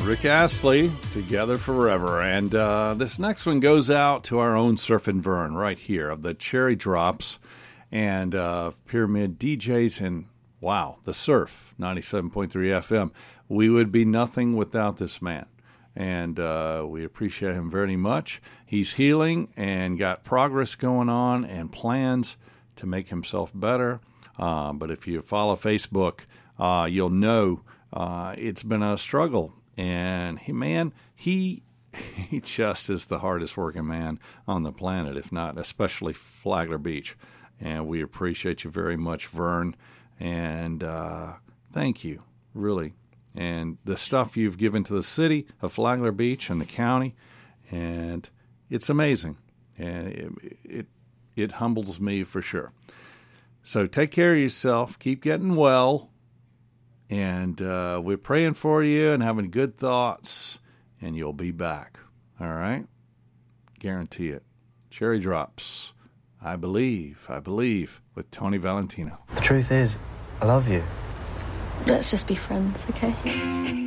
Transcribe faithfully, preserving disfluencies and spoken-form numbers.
Rick Astley, Together Forever. And uh, this next one goes out to our own Surfin' Vern right here of the Cherry Drops and uh, Pyramid D Js and, wow, the Surf, ninety-seven point three F M. We would be nothing without this man. And uh, we appreciate him very much. He's healing and got progress going on and plans to make himself better. Uh, but if you follow Facebook, uh, you'll know uh, it's been a struggle. And he, man, he he just is the hardest working man on the planet, if not especially Flagler Beach. And we appreciate you very much, Vern. And uh, thank you, really. And the stuff you've given to the city of Flagler Beach and the county, and it's amazing. And it it, it humbles me for sure. So take care of yourself. Keep getting well. And uh, we're praying for you and having good thoughts, and you'll be back. All right? Guarantee it. Cherry Drops. I believe, I believe, with Tony Valentino. The truth is, I love you. Let's just be friends, okay?